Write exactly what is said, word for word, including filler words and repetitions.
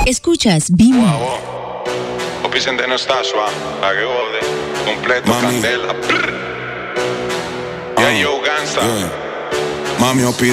Escuchas Bimbo. Wow, wow. Opicente no está suave, pa' que jode. Completo, Mami. candela. Brr. Yeah, yo, gangsta. Yeah. Mami, opi